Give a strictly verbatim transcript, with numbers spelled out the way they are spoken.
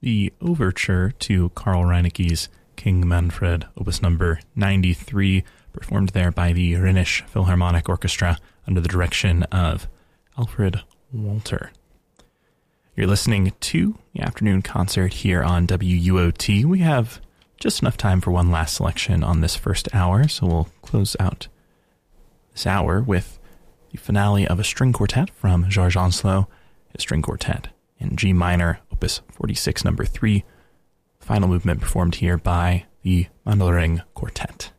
the overture to Carl Reineke's King Manfred, opus number ninety-three, performed there by the Rhenish Philharmonic Orchestra under the direction of Alfred Walter. You're listening to the afternoon concert here on W U O T. We have just enough time for one last selection on this first hour, so we'll close out this hour with the finale of a string quartet from Georges Ancelot, his string quartet in G minor, opus forty-six, number three. Final movement performed here by the Mandelring Quartet.